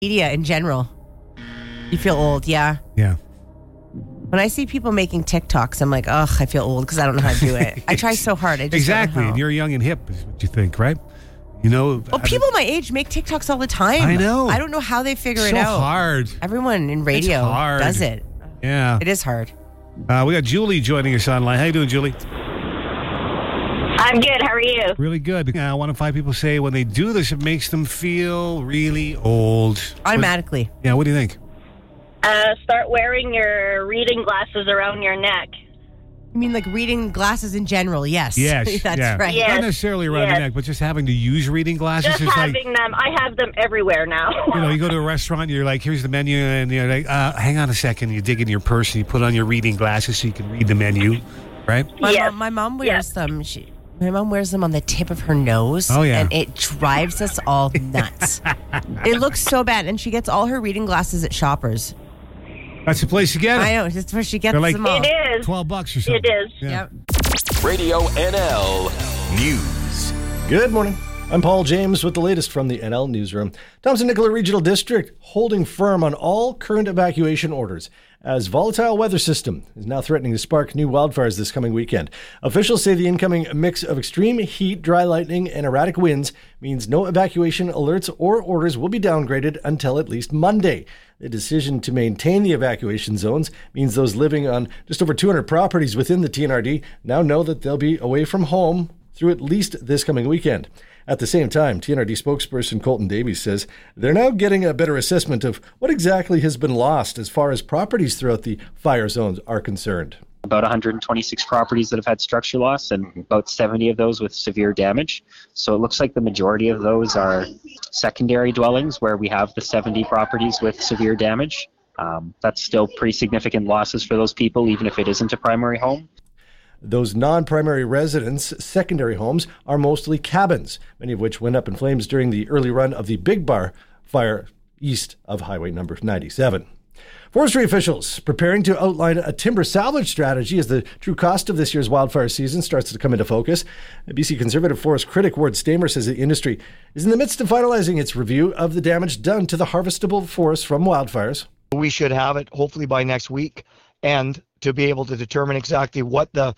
Media in general. You feel old, yeah. Yeah. When I see people making TikToks, I'm like, ugh, I feel old because I don't know how to do it. I try so hard. I just Exactly. don't know how. And you're young and hip is what you think, right? You know. Well, people my age make TikToks all the time. I know. I don't know how they figure it so out. hard. Everyone in radio does it. Yeah. It is hard. We got Julie joining us online. How you doing, Julie? I'm good. How are you? Really good. 1 in 5 people say when they do this, it makes them feel really old. Automatically. What do you think? Start wearing your reading glasses around your neck. You mean like reading glasses in general? Yes. Yes. That's right. Yes. Not necessarily around the neck, but just having to use reading glasses. Just having them. I have them everywhere now. You go to a restaurant, you're like, here's the menu, and you're like, hang on a second. You dig in your purse and you put on your reading glasses so you can read the menu, right? My mom wears them. My mom wears them on the tip of her nose. Oh, yeah. And it drives us all nuts. It looks so bad. And she gets all her reading glasses at Shoppers. That's the place to get them. I know. That's where she gets They're like them all. It is. $12 or something. It is. Yeah. Yep. Radio NL News. Good morning. I'm Paul James with the latest from the NL Newsroom. Thompson-Nicola Regional District holding firm on all current evacuation orders as volatile weather system is now threatening to spark new wildfires this coming weekend. Officials say the incoming mix of extreme heat, dry lightning, and erratic winds means no evacuation alerts or orders will be downgraded until at least Monday. The decision to maintain the evacuation zones means those living on just over 200 properties within the TNRD now know that they'll be away from home through at least this coming weekend. At the same time, TNRD spokesperson Colton Davies says they're now getting a better assessment of what exactly has been lost as far as properties throughout the fire zones are concerned. About 126 properties that have had structure loss and about 70 of those with severe damage. So it looks like the majority of those are secondary dwellings where we have the 70 properties with severe damage. That's still pretty significant losses for those people, even if it isn't a primary home. Those non-primary residents' secondary homes are mostly cabins, many of which went up in flames during the early run of the Big Bar fire east of Highway number 97. Forestry officials preparing to outline a timber salvage strategy as the true cost of this year's wildfire season starts to come into focus. BC Conservative Forest critic Ward Stamer says the industry is in the midst of finalizing its review of the damage done to the harvestable forests from wildfires. We should have it hopefully by next week, and to be able to determine exactly what the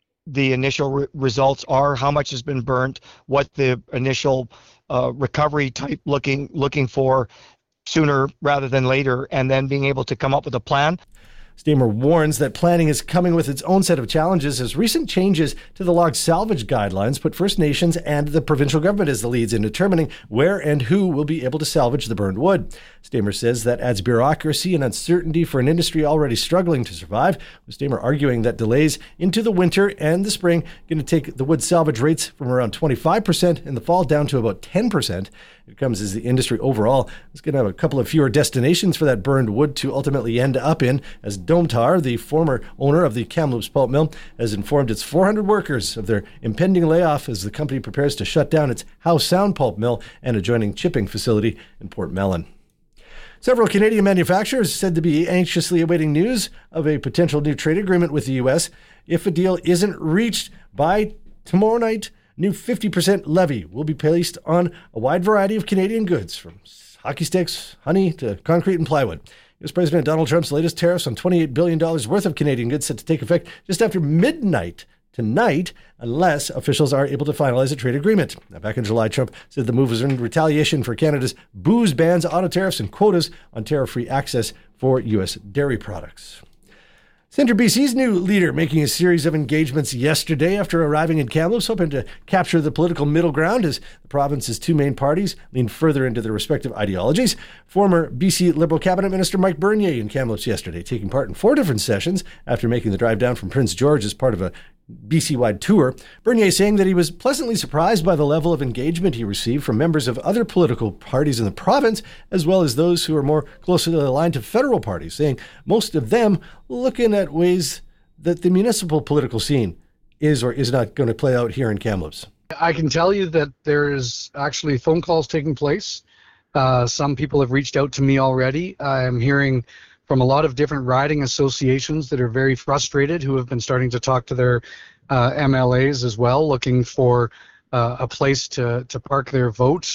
initial results are, how much has been burnt, what the initial recovery type looking for sooner rather than later, and then being able to come up with a plan. Stamer warns that planning is coming with its own set of challenges as recent changes to the log salvage guidelines put First Nations and the provincial government as the leads in determining where and who will be able to salvage the burned wood. Stamer says that adds bureaucracy and uncertainty for an industry already struggling to survive, with Stamer arguing that delays into the winter and the spring going to take the wood salvage rates from around 25% in the fall down to about 10%. It comes as the industry overall is going to have a couple of fewer destinations for that burned wood to ultimately end up in, as Domtar, the former owner of the Kamloops pulp mill, has informed its 400 workers of their impending layoff as the company prepares to shut down its Howe Sound pulp mill and adjoining chipping facility in Port Mellon. Several Canadian manufacturers said to be anxiously awaiting news of a potential new trade agreement with the U.S. If a deal isn't reached by tomorrow night, new 50% levy will be placed on a wide variety of Canadian goods, from hockey sticks, honey, to concrete and plywood. U.S. President Donald Trump's latest tariffs on $28 billion worth of Canadian goods set to take effect just after midnight tonight, unless officials are able to finalize a trade agreement. Now, back in July, Trump said the move was in retaliation for Canada's booze bans, auto tariffs, and quotas on tariff-free access for U.S. dairy products. Centre BC's new leader making a series of engagements yesterday after arriving in Kamloops, hoping to capture the political middle ground as the province's two main parties lean further into their respective ideologies. Former BC Liberal Cabinet Minister Mike Bernier in Kamloops yesterday, taking part in 4 different sessions after making the drive down from Prince George as part of a BC-wide tour. Bernier saying that he was pleasantly surprised by the level of engagement he received from members of other political parties in the province, as well as those who are more closely aligned to federal parties, saying most of them looking at ways that the municipal political scene is or is not going to play out here in Kamloops. I can tell you that there is actually phone calls taking place. Some people have reached out to me already. I'm hearing from a lot of different riding associations that are very frustrated, who have been starting to talk to their MLAs as well, looking for a place to park their votes.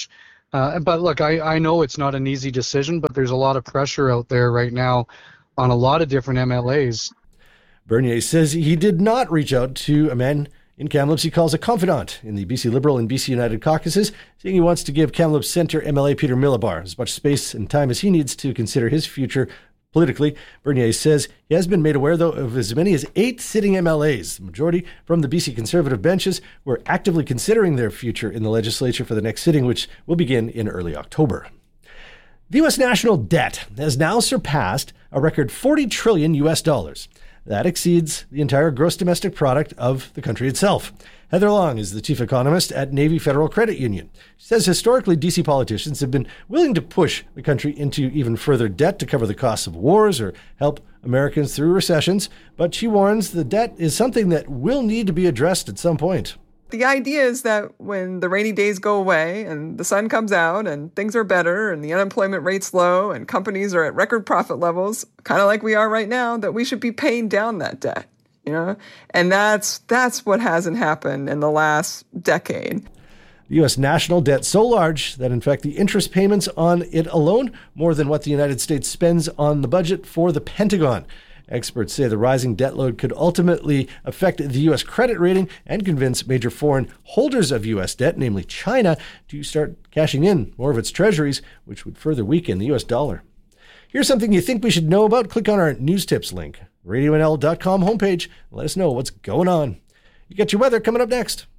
But look, I know it's not an easy decision, but there's a lot of pressure out there right now on a lot of different MLAs. Bernier says he did not reach out to a man in Kamloops he calls a confidant in the BC Liberal and BC United caucuses, saying he wants to give Kamloops Centre MLA Peter Millibar as much space and time as he needs to consider his future politically. Bernier says he has been made aware, though, of as many as 8 sitting MLAs, the majority from the BC Conservative benches, who are actively considering their future in the legislature for the next sitting, which will begin in early October. The U.S. national debt has now surpassed a record $40 trillion US. That exceeds the entire gross domestic product of the country itself. Heather Long is the chief economist at Navy Federal Credit Union. She says historically DC politicians have been willing to push the country into even further debt to cover the costs of wars or help Americans through recessions, but she warns the debt is something that will need to be addressed at some point. The idea is that when the rainy days go away and the sun comes out and things are better and the unemployment rate's low and companies are at record profit levels, kind of like we are right now, that we should be paying down that debt, And that's what hasn't happened in the last decade. The U.S. national debt so large that, in fact, the interest payments on it alone more than what the United States spends on the budget for the Pentagon. Experts say the rising debt load could ultimately affect the U.S. credit rating and convince major foreign holders of U.S. debt, namely China, to start cashing in more of its treasuries, which would further weaken the U.S. dollar. Here's something you think we should know about. Click on our news tips link, radionl.com homepage, and let us know what's going on. You got your weather coming up next.